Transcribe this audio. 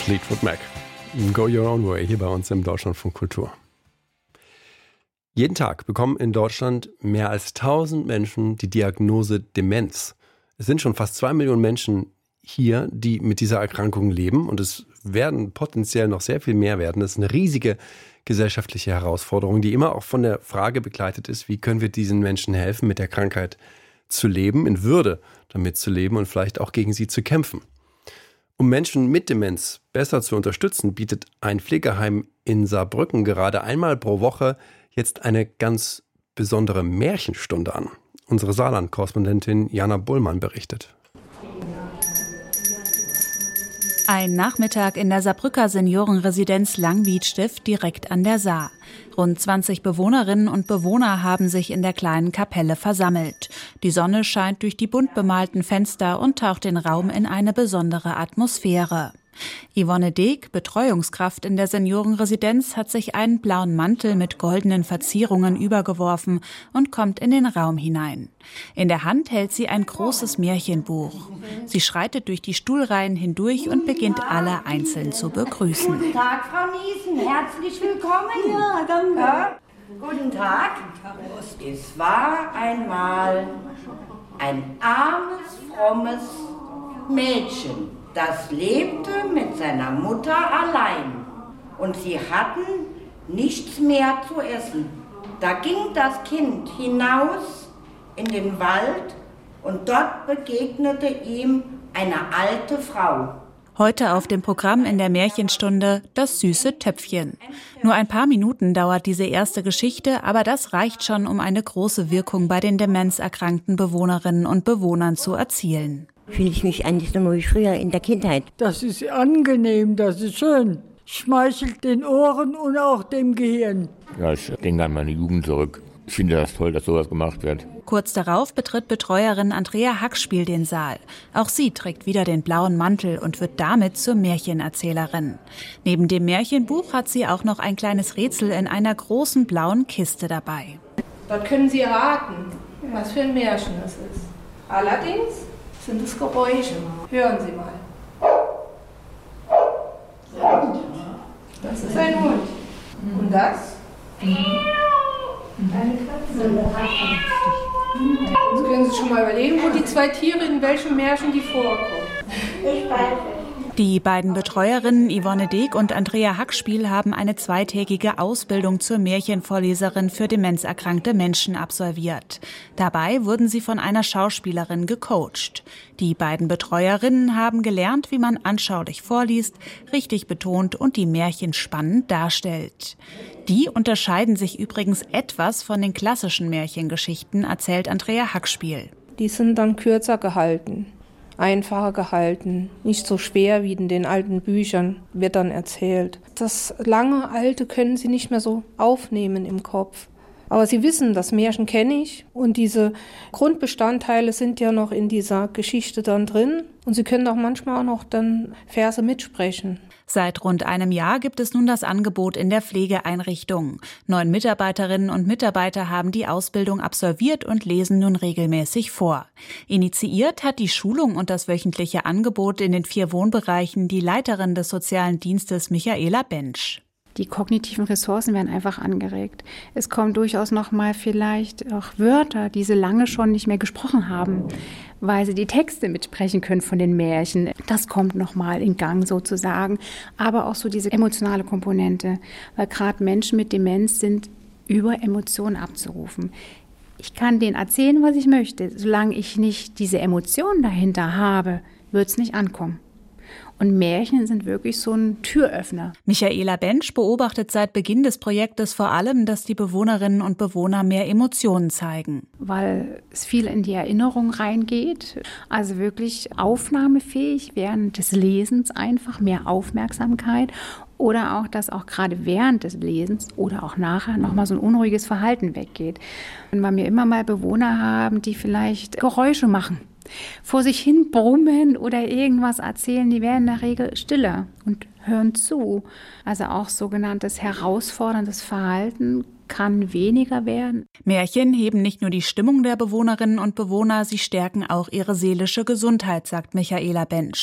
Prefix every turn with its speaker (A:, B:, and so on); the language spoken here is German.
A: Fleetwood Mac. Go Your Own Way hier bei uns im Deutschlandfunk Kultur. Jeden Tag bekommen in Deutschland mehr als 1000 Menschen die Diagnose Demenz. Es sind schon fast 2 Millionen Menschen hier, die mit dieser Erkrankung leben, und es werden potenziell noch sehr viel mehr werden. Das ist eine riesige gesellschaftliche Herausforderung, die immer auch von der Frage begleitet ist, wie können wir diesen Menschen helfen, mit der Krankheit zu leben, in Würde damit zu leben und vielleicht auch gegen sie zu kämpfen. Um Menschen mit Demenz besser zu unterstützen, bietet ein Pflegeheim in Saarbrücken gerade einmal pro Woche jetzt eine ganz besondere Märchenstunde an. Unsere Saarland-Korrespondentin Jana Bullmann berichtet.
B: Ein Nachmittag in der Saarbrücker Seniorenresidenz Langwiedstift direkt an der Saar. Rund 20 Bewohnerinnen und Bewohner haben sich in der kleinen Kapelle versammelt. Die Sonne scheint durch die bunt bemalten Fenster und taucht den Raum in eine besondere Atmosphäre. Yvonne Deeg, Betreuungskraft in der Seniorenresidenz, hat sich einen blauen Mantel mit goldenen Verzierungen übergeworfen und kommt in den Raum hinein. In der Hand hält sie ein großes Märchenbuch. Sie schreitet durch die Stuhlreihen hindurch und beginnt alle einzeln zu begrüßen.
C: Guten Tag, Frau Niesen, herzlich willkommen.
D: Ja, danke.
C: Ja, guten Tag. Es war einmal ein armes, frommes Mädchen. Das lebte mit seiner Mutter allein und sie hatten nichts mehr zu essen. Da ging das Kind hinaus in den Wald und dort begegnete ihm eine alte Frau.
B: Heute auf dem Programm in der Märchenstunde das süße Töpfchen. Nur ein paar Minuten dauert diese erste Geschichte, aber das reicht schon, um eine große Wirkung bei den demenzerkrankten Bewohnerinnen und Bewohnern zu erzielen.
D: Fühle ich mich eigentlich so wie früher in der Kindheit.
E: Das ist angenehm, das ist schön. Schmeichelt den Ohren und auch dem Gehirn.
F: Ja, ich denke an meine Jugend zurück. Ich finde das toll, dass sowas gemacht wird.
B: Kurz darauf betritt Betreuerin Andrea Hackspiel den Saal. Auch sie trägt wieder den blauen Mantel und wird damit zur Märchenerzählerin. Neben dem Märchenbuch hat sie auch noch ein kleines Rätsel in einer großen blauen Kiste dabei.
G: Dort können Sie raten, was für ein Märchen es ist. Allerdings sind es Geräusche. Hören Sie mal. Das ist ein Hund. Und das? Eine Katze. Jetzt können Sie schon mal überlegen, wo die 2 Tiere in welchem Märchen die vorkommen.
C: Ich weiß.
B: Die beiden Betreuerinnen Yvonne Deeg und Andrea Hackspiel haben eine 2-tägige Ausbildung zur Märchenvorleserin für demenzerkrankte Menschen absolviert. Dabei wurden sie von einer Schauspielerin gecoacht. Die beiden Betreuerinnen haben gelernt, wie man anschaulich vorliest, richtig betont und die Märchen spannend darstellt. Die unterscheiden sich übrigens etwas von den klassischen Märchengeschichten, erzählt Andrea Hackspiel.
G: Die sind dann kürzer gehalten. Einfacher gehalten, nicht so schwer wie in den alten Büchern wird dann erzählt. Das lange Alte können sie nicht mehr so aufnehmen im Kopf. Aber sie wissen, das Märchen kenne ich und diese Grundbestandteile sind ja noch in dieser Geschichte dann drin und sie können auch manchmal auch noch dann Verse mitsprechen.
B: Seit rund einem Jahr gibt es nun das Angebot in der Pflegeeinrichtung. 9 Mitarbeiterinnen und Mitarbeiter haben die Ausbildung absolviert und lesen nun regelmäßig vor. Initiiert hat die Schulung und das wöchentliche Angebot in den 4 Wohnbereichen die Leiterin des sozialen Dienstes Michaela Bensch.
H: Die kognitiven Ressourcen werden einfach angeregt. Es kommen durchaus noch mal vielleicht auch Wörter, die sie lange schon nicht mehr gesprochen haben, weil sie die Texte mitsprechen können von den Märchen. Das kommt noch mal in Gang sozusagen. Aber auch so diese emotionale Komponente, weil gerade Menschen mit Demenz sind über Emotionen abzurufen. Ich kann denen erzählen, was ich möchte. Solange ich nicht diese Emotionen dahinter habe, wird es nicht ankommen. Und Märchen sind wirklich so ein Türöffner.
B: Michaela Bensch beobachtet seit Beginn des Projektes vor allem, dass die Bewohnerinnen und Bewohner mehr Emotionen zeigen.
H: Weil es viel in die Erinnerung reingeht, also wirklich aufnahmefähig während des Lesens einfach mehr Aufmerksamkeit. Oder auch, dass auch gerade während des Lesens oder auch nachher nochmal so ein unruhiges Verhalten weggeht. Wenn wir immer mal Bewohner haben, die vielleicht Geräusche machen, vor sich hin brummen oder irgendwas erzählen, die werden in der Regel stiller und hören zu. Also auch sogenanntes herausforderndes Verhalten kann weniger werden.
B: Märchen heben nicht nur die Stimmung der Bewohnerinnen und Bewohner, sie stärken auch ihre seelische Gesundheit, sagt Michaela Bensch.